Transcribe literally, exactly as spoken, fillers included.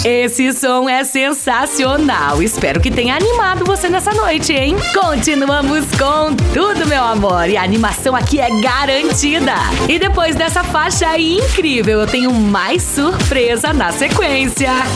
Esse som é sensacional. Espero que tenha animado você nessa noite, hein? Continuamos com tudo, meu amor. E a animação aqui é garantida. E depois dessa faixa incrível, eu tenho mais surpresa na sequência.